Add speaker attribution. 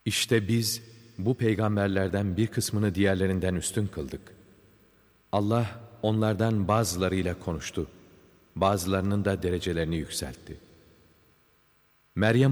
Speaker 1: İşte biz bu peygamberlerden bir kısmını diğerlerinden üstün kıldık. Allah onlardan bazılarıyla konuştu, bazılarının da derecelerini yükseltti. Meryem